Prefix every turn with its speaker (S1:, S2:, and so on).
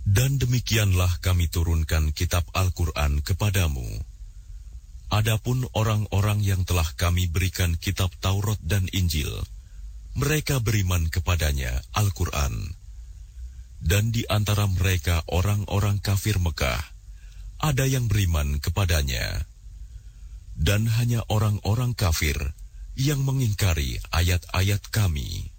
S1: Dan demikianlah kami turunkan kitab Al-Quran kepadamu. Adapun orang-orang yang telah kami berikan kitab Taurat dan Injil, mereka beriman kepadanya, Al-Quran. Dan di antara mereka orang-orang kafir Mekah, ada yang beriman kepadanya. Dan hanya orang-orang kafir yang mengingkari ayat-ayat kami.